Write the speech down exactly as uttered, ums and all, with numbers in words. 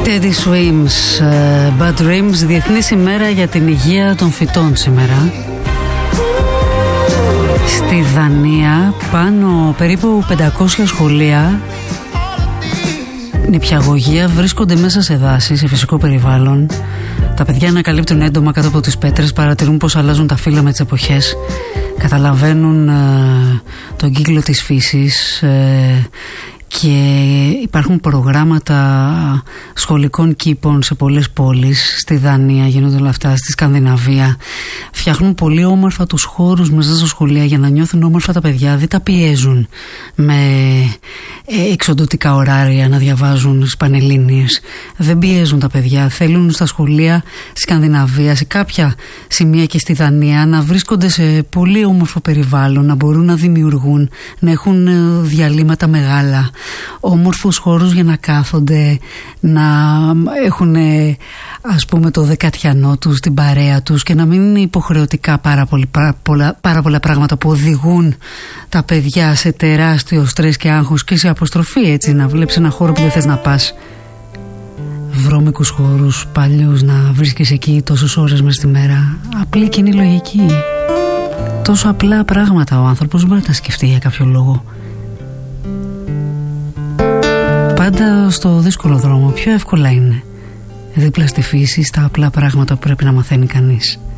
Teddy Swims, uh, Bad Dreams, Διεθνής ημέρα για την υγεία των φυτών σήμερα. Στη Δανία πάνω περίπου πεντακόσια σχολεία νηπιαγωγεία βρίσκονται μέσα σε δάση, σε φυσικό περιβάλλον. Τα παιδιά ανακαλύπτουν έντομα κάτω από τις πέτρες, παρατηρούν πως αλλάζουν τα φύλλα με τις εποχές, καταλαβαίνουν uh, τον κύκλο της φύσης uh, και υπάρχουν προγράμματα σχολικών κήπων σε πολλές πόλεις. Στη Δανία γίνονται όλα αυτά, στη Σκανδιναβία. Φτιάχνουν πολύ όμορφα τους χώρους μέσα στα σχολεία για να νιώθουν όμορφα τα παιδιά. Δεν τα πιέζουν με εξοντωτικά ωράρια να διαβάζουν στις πανελλήνιες. Δεν πιέζουν τα παιδιά. Θέλουν στα σχολεία στη Σκανδιναβία, σε κάποια σημεία και στη Δανία, να βρίσκονται σε πολύ όμορφο περιβάλλον, να μπορούν να δημιουργούν, να έχουν διαλύματα μεγάλα, όμορφους χώρους για να κάθονται, να έχουν ας πούμε το δεκατιανό τους, την παρέα τους, και να μην είναι υποχρεωτικά πάρα, πολύ, πάρα, πολλά, πάρα πολλά πράγματα που οδηγούν τα παιδιά σε τεράστιο στρες και άγχος και σε αποστροφή, έτσι, να βλέπεις ένα χώρο που δεν θες να πας. Βρώμικους χώρους παλιούς να βρίσκεις εκεί τόσες ώρες μες τη μέρα. Απλή κοινή λογική. Τόσο απλά πράγματα ο άνθρωπος μπορεί να τα σκεφτεί για κάποιο λόγο. Πάντα στο δύσκολο δρόμο πιο εύκολα είναι δίπλα στη φύση, στα απλά πράγματα που πρέπει να μαθαίνει κανείς.